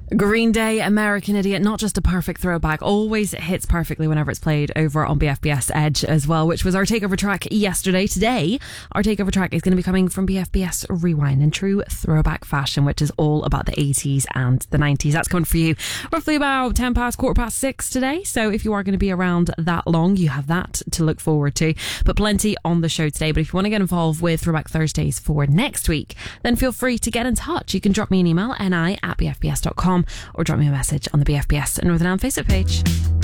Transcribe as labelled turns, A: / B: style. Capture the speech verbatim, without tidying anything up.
A: Green Day, American Idiot, not just a perfect throwback, always hits perfectly whenever it's played over on B F B S Edge as well, which was our takeover track yesterday. Today, our takeover track is going to be coming from B F B S Rewind in true throwback fashion, which is all about the eighties and the nineties. That's coming for you roughly about ten past, quarter past six today. So if you are going to be around that long, you have that to look forward to. But plenty on the show today. But if you want to get involved with Throwback Thursdays for next week, then feel free to get in touch. You can drop me an email, ni at b f b s dot com, or drop me a message on the B F B S Northern Ireland Facebook page.